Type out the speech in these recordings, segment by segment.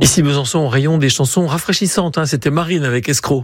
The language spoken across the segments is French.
Ici Besançon, au rayon des chansons rafraîchissantes, c'était Marine avec Escroc.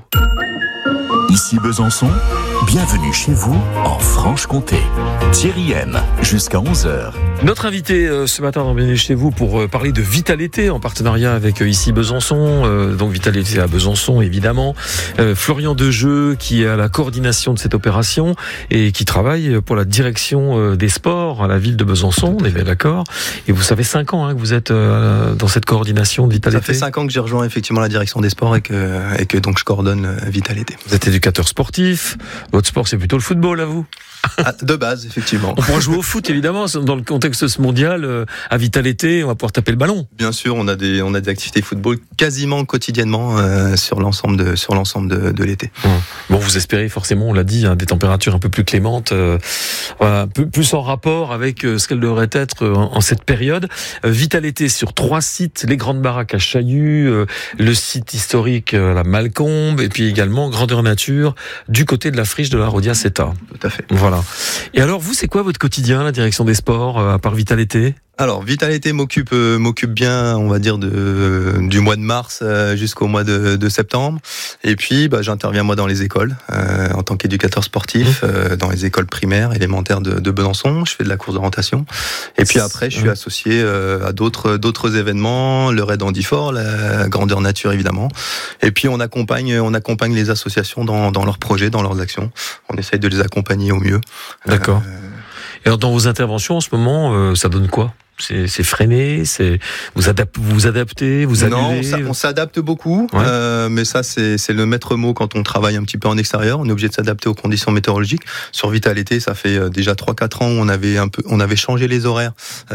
Ici Besançon, bienvenue chez vous en Franche-Comté. Thierry M, jusqu'à 11h. Notre invité ce matin dans Bienvenue chez vous pour parler de Vitalité en partenariat avec Ici Besançon. Donc Vitalité à Besançon évidemment. Florian Dejeu qui est à la coordination de cette opération et qui travaille pour la direction des sports à la ville de Besançon, on est bien d'accord. Et vous savez 5 ans que vous êtes dans cette coordination de Vitalité. Ça fait 5 ans que j'ai rejoint effectivement la direction des sports et que donc je coordonne Vitalité. Vous êtes éducateur sportif. Votre sport c'est plutôt le football à vous? De base, effectivement. On pourra jouer au foot, évidemment, dans le contexte mondial, à Vitalité, on va pouvoir taper le ballon. Bien sûr, on a des activités football quasiment quotidiennement sur l'ensemble de l'été. Bon, vous espérez forcément, on l'a dit, des températures un peu plus clémentes, plus en rapport avec ce qu'elles devraient être en cette période. Vitalité sur 3 sites, les Grandes Baraques à Chaillu, le site historique à la Malcombe, et puis également Grandeur Nature du côté de la friche de la Rodias-Seta. Tout à fait. Voilà. Et alors, vous, c'est quoi votre quotidien, la direction des sports, à part Vitalité ? Alors, Vitalité m'occupe bien, on va dire, du mois de mars jusqu'au mois de septembre. Et puis, j'interviens moi dans les écoles en tant qu'éducateur sportif, dans les écoles primaires, élémentaires de Besançon. Je fais de la course d'orientation. Et puis après, je suis associé à d'autres événements, le Raid Andifort, la Grandeur Nature évidemment. Et puis on accompagne les associations dans leurs projets, dans leurs actions. On essaye de les accompagner au mieux. D'accord. Et alors dans vos interventions en ce moment, ça donne quoi ? C'est freiné, vous adaptez, vous annulez. Non, on s'adapte beaucoup, mais ça c'est le maître mot quand on travaille un petit peu en extérieur. On est obligé de s'adapter aux conditions météorologiques. Sur Vitalité, ça fait déjà 3-4 ans où on avait changé les horaires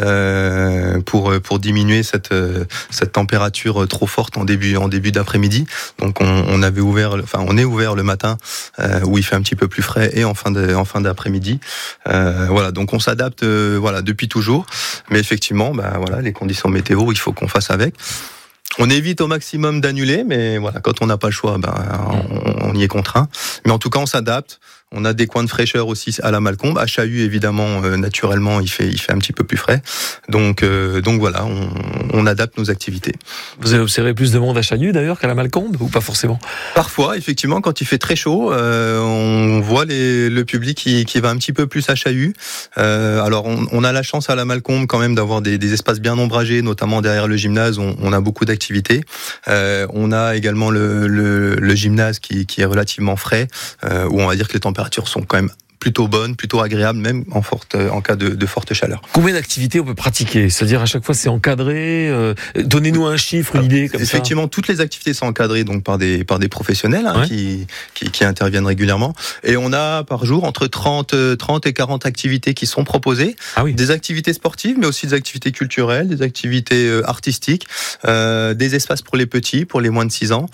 pour diminuer cette température trop forte en début d'après-midi. Donc on est ouvert le matin où il fait un petit peu plus frais et en fin d'après-midi. Voilà, donc on s'adapte depuis toujours, mais effectivement, les conditions météo, il faut qu'on fasse avec. On évite au maximum d'annuler, mais voilà, quand on n'a pas le choix, on y est contraint. Mais en tout cas, on s'adapte. On a des coins de fraîcheur aussi à la Malcombe. À Chaillu, évidemment, naturellement, il fait un petit peu plus frais. Donc voilà, on adapte nos activités. Vous avez observé plus de monde à Chaillu d'ailleurs qu'à la Malcombe, ou pas forcément ? Parfois, effectivement, quand il fait très chaud, on voit le public qui va un petit peu plus à Chaillu. Alors, on a la chance à la Malcombe quand même d'avoir des espaces bien ombragés, notamment derrière le gymnase. On a beaucoup d'activités. On a également le gymnase qui est relativement frais, où on va dire que les températures sont quand même plutôt bonnes, plutôt agréables, même en cas de forte chaleur. Combien d'activités on peut pratiquer ? C'est-à-dire à chaque fois c'est encadré. Donnez-nous un chiffre, une idée comme ça. Effectivement, toutes les activités sont encadrées donc par des professionnels qui interviennent régulièrement. Et on a par jour entre 30 et 40 activités qui sont proposées. Ah oui. Des activités sportives, mais aussi des activités culturelles, des activités artistiques, des espaces pour les petits, pour les moins de 6 ans.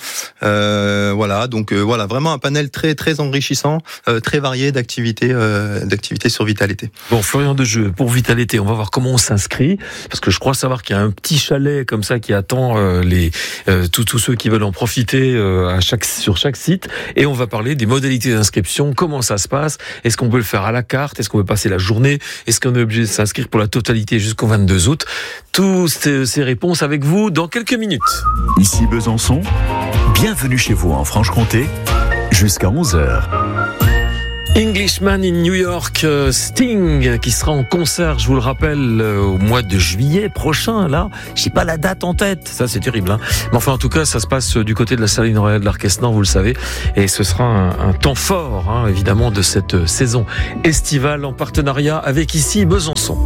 Donc vraiment un panel très très enrichissant, très varié d'activités sur Vitalité. Bon, Florian Dejeu, pour Vitalité, on va voir comment on s'inscrit, parce que je crois savoir qu'il y a un petit chalet comme ça qui attend tous ceux qui veulent en profiter sur chaque site, et on va parler des modalités d'inscription, comment ça se passe, est-ce qu'on peut le faire à la carte, est-ce qu'on peut passer la journée, est-ce qu'on est obligé de s'inscrire pour la totalité jusqu'au 22 août, toutes ces réponses avec vous dans quelques minutes. Ici Besançon, bienvenue chez vous en Franche-Comté, jusqu'à 11h. Englishman in New York, Sting, qui sera en concert, je vous le rappelle, au mois de juillet prochain, là. J'ai pas la date en tête. Ça, c'est terrible, Mais enfin, en tout cas, ça se passe du côté de la Saline Royale de l'Orchestre Nord, vous le savez. Et ce sera un temps fort, évidemment, de cette saison estivale en partenariat avec Ici Besançon.